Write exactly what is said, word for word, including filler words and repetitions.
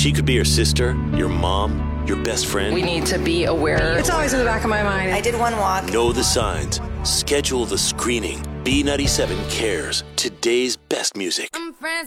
She could be your sister, your mom, your best friend. We need to be aware. It's always in the back of my mind. I did one walk. Know the signs. Schedule the screening. B ninety-seven cares. Today's best music.